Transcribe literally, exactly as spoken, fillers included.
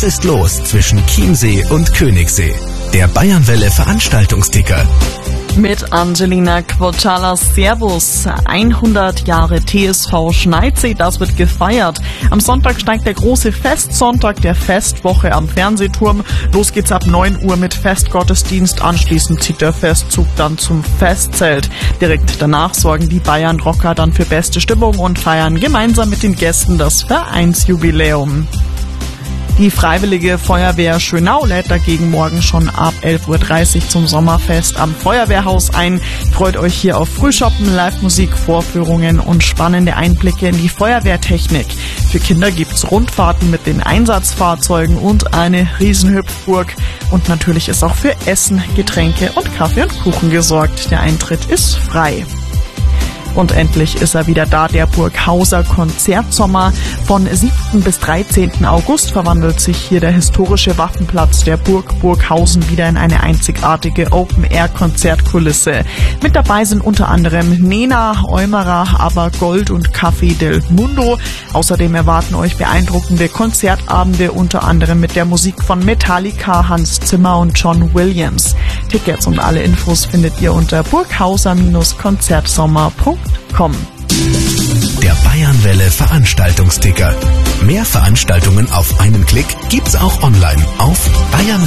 Was ist los zwischen Chiemsee und Königssee? Der Bayernwelle Veranstaltungsticker. Mit Angelina Quochalas. Servus. hundert Jahre T S V Schneidsee, das wird gefeiert. Am Sonntag steigt der große Festsonntag der Festwoche am Fernsehturm. Los geht's ab neun Uhr mit Festgottesdienst. Anschließend zieht der Festzug dann zum Festzelt. Direkt danach sorgen die Bayern-Rocker dann für beste Stimmung und feiern gemeinsam mit den Gästen das Vereinsjubiläum. Die Freiwillige Feuerwehr Schönau lädt dagegen morgen schon ab elf Uhr dreißig zum Sommerfest am Feuerwehrhaus ein. Freut euch hier auf Frühschoppen, Live-Musik, Vorführungen und spannende Einblicke in die Feuerwehrtechnik. Für Kinder gibt's Rundfahrten mit den Einsatzfahrzeugen und eine Riesenhüpfburg. Und natürlich ist auch für Essen, Getränke und Kaffee und Kuchen gesorgt. Der Eintritt ist frei. Und endlich ist er wieder da, der Burghauser Konzertsommer. Von siebten bis dreizehnten August verwandelt sich hier der historische Waffenplatz der Burg Burghausen wieder in eine einzigartige Open-Air-Konzertkulisse. Mit dabei sind unter anderem Nena, Eumerer, aber Gold und Café del Mundo. Außerdem erwarten euch beeindruckende Konzertabende, unter anderem mit der Musik von Metallica, Hans Zimmer und John Williams. Tickets und alle Infos findet ihr unter burghauser Konzertsommer punkt com. Der Bayernwelle Veranstaltungsticker. Mehr Veranstaltungen auf einen Klick gibt's auch online auf bayern